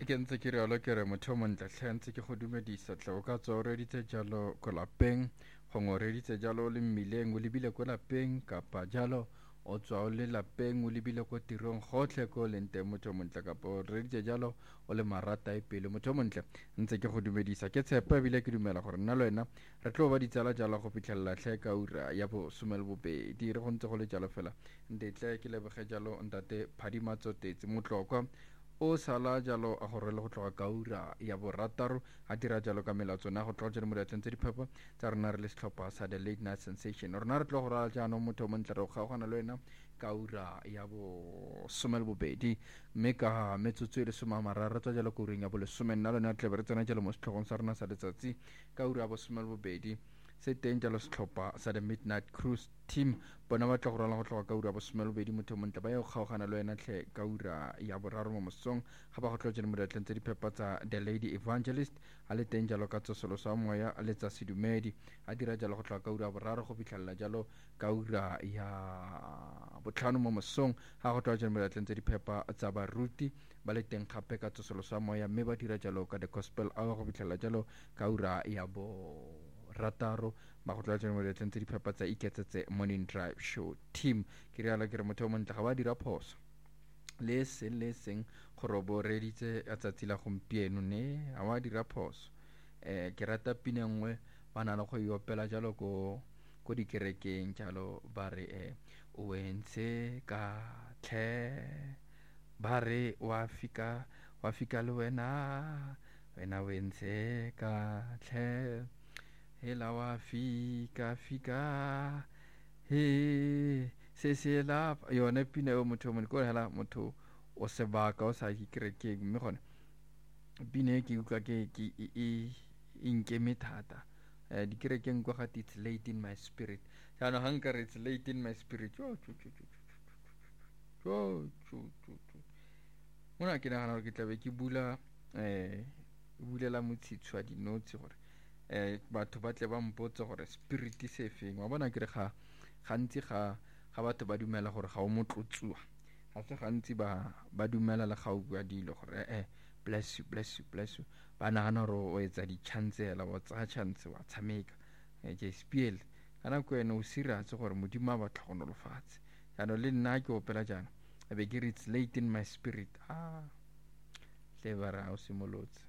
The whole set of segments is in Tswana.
ke ntse ke rialo ke re motho o montle tlhe ntse ke go dumedisa tle o ka tswa o reditse jalo ko lapeng gongwe o reditse jalo o le mmileng o lebile ko lapeng kapa jalo o tswa o le lapeng o lebile ko tirong gotlhe ko o leng teng motho o montle kapa o reditse jalo o le marata e pele motho o montle ntse ke go dumedisa ke tshepa ebile ke dumela gore nna le wena re tlo ba ditsala jalo go fitlhelela tlhe ka ura ya bo some le bobedi re go ntse go le jalo fela ntetle ke leboge jalo ntate phadimatsotetsi motlokwa o sala jalo a gore le go tloga ka ura ya borataro a dira jalo ka melatsona go tloga jalo mo diatleng tse diphepa tsa rona re le setlhopha sa the late night sensation rona re tlo go raya jaanong motho o montle re go kgaogana le wena ka ura ya bo some le bobedi mme ka metsotso e le some a mararo re tswa jalo ko ureng ya bo lesome nna lone a tlebe re tsena jalo mo setlhogong sa rona sa letsatsi ka ura ya bo some le bobedi se teng jalo setlhopha sa the midnight cruise team bona ba tla go rala go tloga ka ura bo some le bobedi motho o montle ba ye go kgaogana le wena tlhe ka ura ya boraro mo mosong ga ba go tlo jene mo diatleng tse diphepa tsa the lady evangelist a le teng jalo ka tsosolo sa moya a letsa sedumedi a dira jalo go tloga ka ura ya boraro go fitlhelela jalo ka ura ya botlhano mo mosong ga go tloga jene mo diatleng tse diphepa tsa baruti ba le teng gape ka tsosolo sa moya mme ba dira jalo ka the gospel hour go fitlhelela jalo ka ura ya bo rataro ba go tloga jane mo diatleng tse diphepa tsa iketsetse morning drive show team ke riala ke re motho o montle ga ba dira phoso le seng gore bo reditse a tsatsi la gompieno ne ga wa dira phoso ke rata pina nngwe ba na le go e opela jalo ko dikerekeng jalo ba re o wentse ka tlhe ba re wa fika le wena o wentse ka tlhe hela wa fika he se la yone pina o motho mo ko hela motho o sebaka o sa kerekeng mme gone pina e ke utlwa ke inkeme thata dikerekeng kwa ga it's late in my spirit jaanong ga nka re it's late in my spirit mona ke nagana gore ke tlabe ke bulela motshitshi wa dinotshi gore batho ba tle ba mpotse gore spirit se feng wa bona ke re gantsi ga batho ba dumela gore ga o motlotsuwa ga se gantsi ba dumela le ga o bua dilo gore bless you ba nagana gore o etsa di-chance hela wa tsaya chance wa tshameka ke spiel ka nako ene o serious gore modimo a ba tlhogonolofatse jaanong le nna ke opela jaana e be ke re it's late in my spirit tle ba re o simolotse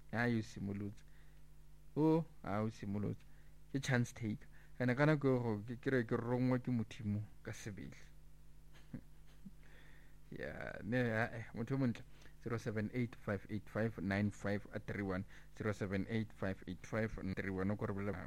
o simolotse ke chance take ene ka nako ke kry ke rongwa ke modimo ka sebele motho o montle 078 585 9531 078 585 91 o kore